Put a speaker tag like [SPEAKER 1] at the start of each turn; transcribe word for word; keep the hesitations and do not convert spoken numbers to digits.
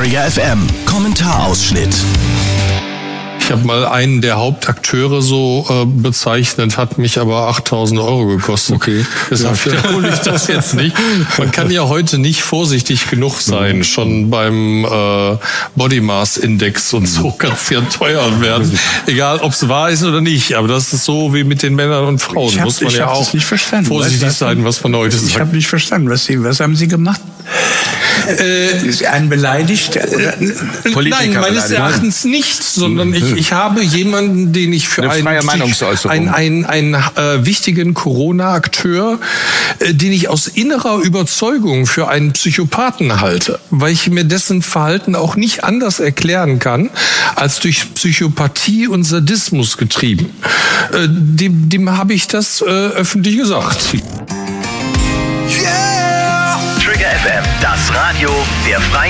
[SPEAKER 1] Trigger F M Kommentarausschnitt.
[SPEAKER 2] Ich habe mal einen der Hauptakteure so äh, bezeichnet, hat mich aber achttausend Euro gekostet.
[SPEAKER 3] Okay.
[SPEAKER 2] Deshalb wiederhole ich das jetzt nicht. Man kann ja heute nicht vorsichtig genug sein. Mhm. Schon beim äh, Body Mass Index und so kann es ja teuer werden. Egal, ob es wahr ist oder nicht. Aber das ist so wie mit den Männern und Frauen.
[SPEAKER 3] Ich hab,
[SPEAKER 2] Muss man
[SPEAKER 3] ich
[SPEAKER 2] ja
[SPEAKER 3] hab
[SPEAKER 2] auch
[SPEAKER 3] das nicht verstanden.
[SPEAKER 2] vorsichtig
[SPEAKER 3] was,
[SPEAKER 2] sein, was man heute
[SPEAKER 3] ich
[SPEAKER 2] sagt.
[SPEAKER 3] Ich habe nicht verstanden. Was, Sie, was haben Sie gemacht? Äh, ist ein beleidigt? Oder?
[SPEAKER 2] Nein, meines Erachtens nicht, sondern ich, ich habe jemanden, den ich für einen, einen, einen, einen äh, wichtigen Corona-Akteur, äh, den ich aus innerer Überzeugung für einen Psychopathen halte, weil ich mir dessen Verhalten auch nicht anders erklären kann, als durch Psychopathie und Sadismus getrieben. Äh, dem dem habe ich das äh, öffentlich gesagt.
[SPEAKER 1] Trigger F M, das Radio der Freien